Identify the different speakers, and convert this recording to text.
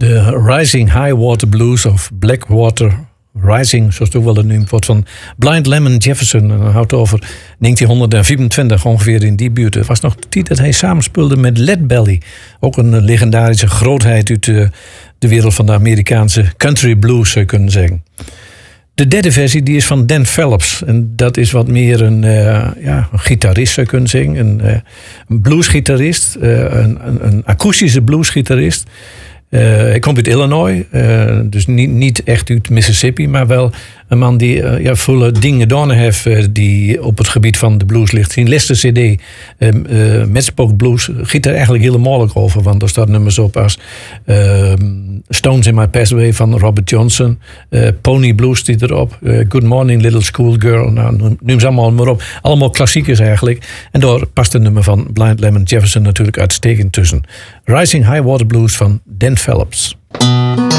Speaker 1: De Rising High Water Blues of Blackwater Rising, zoals het ook wel genoemd wordt, van Blind Lemon Jefferson. En dan houdt het over 1924 ongeveer in die buurt. Het was nog de tijd dat hij samenspeelde met Lead Belly. Ook een legendarische grootheid uit de wereld van de Amerikaanse country blues, zou je kunnen zeggen. De derde versie die is van Dan Phelps. En dat is wat meer een gitarist, zou je kunnen zeggen. Een bluesgitarist. Een akoestische bluesgitarist. Hij komt uit Illinois. Dus niet echt uit Mississippi. Maar wel een man die volle dingen gedaan heeft die op het gebied van de blues ligt. Zijn laatste cd, Medspoke Blues, giet er eigenlijk helemaal ook over. Want er staat nummers op als Stones in My Pathway van Robert Johnson. Pony Blues die erop. Good Morning Little Schoolgirl. Nou, noem ze allemaal maar op. Allemaal klassiekers eigenlijk. En daar past het nummer van Blind Lemon Jefferson natuurlijk uitstekend tussen. Rising High Water Blues van Dan Phelps.